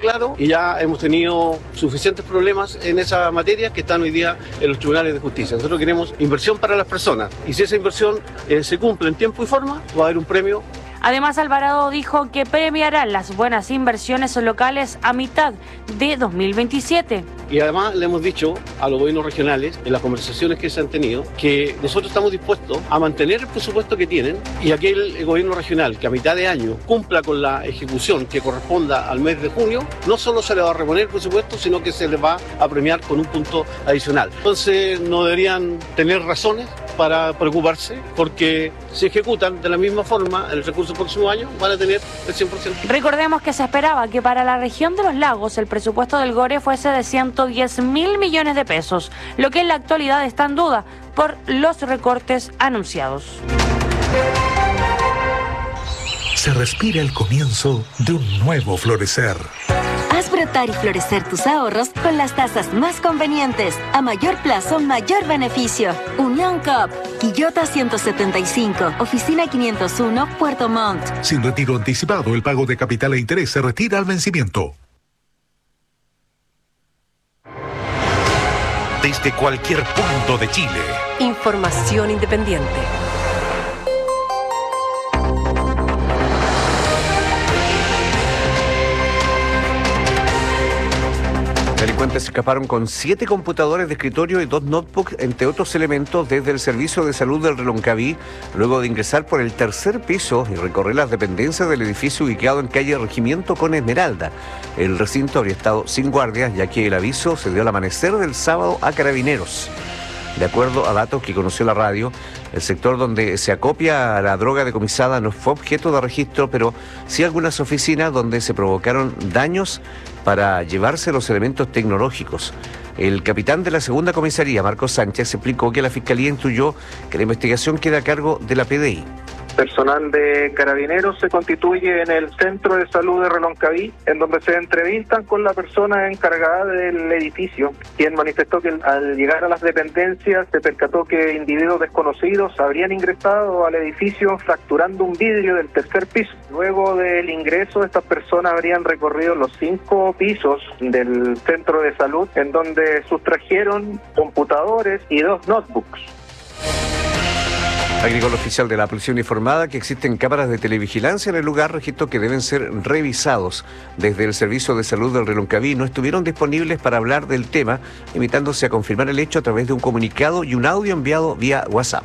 claro y ya hemos tenido suficientes problemas en esa materia que están hoy día en los tribunales de justicia. Nosotros queremos inversión para las personas y si esa inversión se cumple en tiempo y forma, va a haber un premio. Además, Alvarado dijo que premiarán las buenas inversiones locales a mitad de 2027. Y además le hemos dicho a los gobiernos regionales, en las conversaciones que se han tenido, que nosotros estamos dispuestos a mantener el presupuesto que tienen y aquel gobierno regional que a mitad de año cumpla con la ejecución que corresponda al mes de junio, no solo se le va a reponer el presupuesto, sino que se les va a premiar con un punto adicional. Entonces no deberían tener razones para preocuparse, porque si ejecutan de la misma forma el recurso del próximo año, van a tener el 100%. Recordemos que se esperaba que para la región de los lagos el presupuesto del GORE fuese de 110.000 millones de pesos, lo que en la actualidad está en duda por los recortes anunciados. Se respira el comienzo de un nuevo florecer. Haz brotar y florecer tus ahorros con las tasas más convenientes. A mayor plazo, mayor beneficio. Unión Coop, Quillota 175, Oficina 501, Puerto Montt. Sin retiro anticipado, el pago de capital e interés se retira al vencimiento. Desde cualquier punto de Chile. Información independiente. Delincuentes escaparon con 7 computadores de escritorio y 2 notebooks, entre otros elementos, desde el Servicio de Salud del Reloncaví, luego de ingresar por el tercer piso y recorrer las dependencias del edificio ubicado en calle Regimiento con Esmeralda. El recinto habría estado sin guardias, ya que el aviso se dio al amanecer del sábado a Carabineros. De acuerdo a datos que conoció la radio, el sector donde se acopia la droga decomisada no fue objeto de registro, pero sí algunas oficinas donde se provocaron daños para llevarse los elementos tecnológicos. El capitán de la segunda comisaría, Marcos Sánchez, explicó que la Fiscalía instruyó que la investigación queda a cargo de la PDI. Personal de Carabineros se constituye en el Centro de Salud de Reloncaví, en donde se entrevistan con la persona encargada del edificio, quien manifestó que al llegar a las dependencias se percató que individuos desconocidos habrían ingresado al edificio fracturando un vidrio del tercer piso. Luego del ingreso, estas personas habrían recorrido los 5 pisos del Centro de Salud, en donde sustrajeron computadores y 2 notebooks. Agregó el oficial de la policía uniformada que existen cámaras de televigilancia en el lugar, registro que deben ser revisados. Desde el Servicio de Salud del Reloncaví no estuvieron disponibles para hablar del tema, limitándose a confirmar el hecho a través de un comunicado y un audio enviado vía WhatsApp.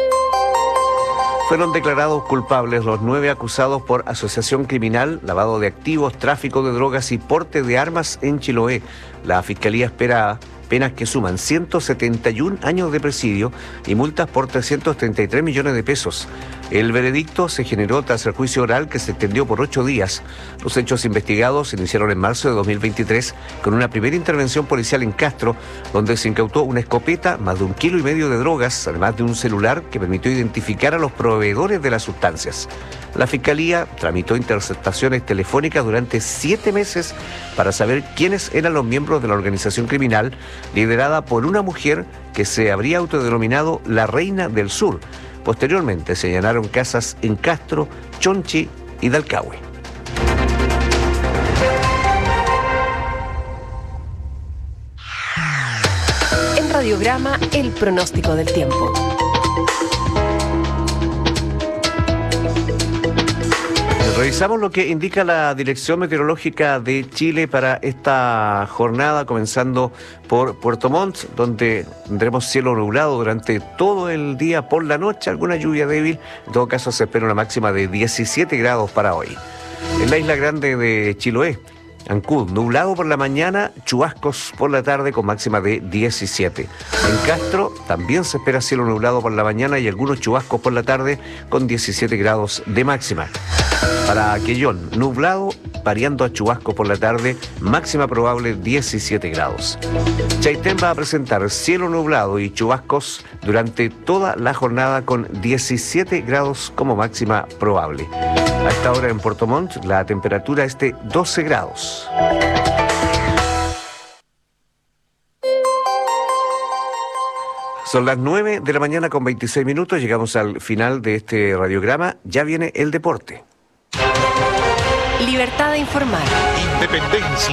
Fueron declarados culpables los 9 acusados por asociación criminal, lavado de activos, tráfico de drogas y porte de armas en Chiloé. La Fiscalía espera penas que suman 171 años de presidio y multas por 333 millones de pesos. El veredicto se generó tras el juicio oral que se extendió por 8 días. Los hechos investigados se iniciaron en marzo de 2023 con una primera intervención policial en Castro, donde se incautó una escopeta, más de 1,5 kilos de drogas, además de un celular que permitió identificar a los proveedores de las sustancias. La Fiscalía tramitó interceptaciones telefónicas durante 7 meses para saber quiénes eran los miembros de la organización criminal, liderada por una mujer que se habría autodenominado la Reina del Sur. Posteriormente se allanaron casas en Castro, Chonchi y Dalcahue. En Radiograma, el pronóstico del tiempo. Revisamos lo que indica la Dirección Meteorológica de Chile para esta jornada, comenzando por Puerto Montt, donde tendremos cielo nublado durante todo el día. Por la noche, alguna lluvia débil. En todo caso, se espera una máxima de 17 grados para hoy. En la isla grande de Chiloé, Ancud, nublado por la mañana, chubascos por la tarde con máxima de 17. En Castro también se espera cielo nublado por la mañana y algunos chubascos por la tarde con 17 grados de máxima. Para Quellón, nublado, variando a chubascos por la tarde, máxima probable 17 grados. Chaitén va a presentar cielo nublado y chubascos durante toda la jornada con 17 grados como máxima probable. A esta hora en Puerto Montt la temperatura es de 12 grados. Son las 9 de la mañana con 26 minutos, llegamos al final de este radiograma, ya viene el deporte. Libertad de informar. Independencia.